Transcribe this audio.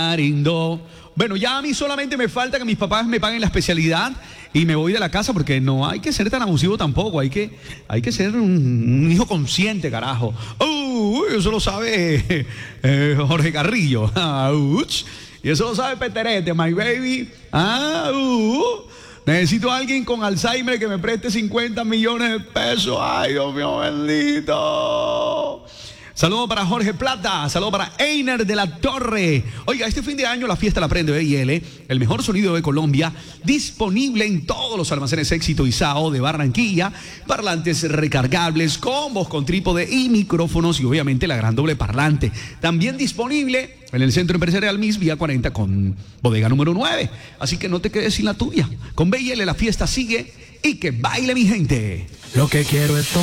Arindo. Bueno, ya a mí solamente me falta que mis papás me paguen la especialidad y me voy de la casa porque no hay que ser tan abusivo tampoco, hay que ser un hijo consciente, carajo. Eso lo sabe Jorge Carrillo. Y eso lo sabe Peterete, my baby. Necesito a alguien con Alzheimer que me preste 50 millones de pesos. Ay, Dios mío, bendito. Saludos para Jorge Plata, saludos para Einer de la Torre. Oiga, este fin de año la fiesta la prende BIL, el mejor sonido de Colombia, disponible en todos los almacenes Éxito y Sao de Barranquilla, parlantes recargables, combos con trípode y micrófonos y obviamente la gran doble parlante. También disponible en el Centro Empresarial Miss Vía 40 con bodega número 9. Así que no te quedes sin la tuya. Con BIL la fiesta sigue y que baile mi gente. Lo que quiero es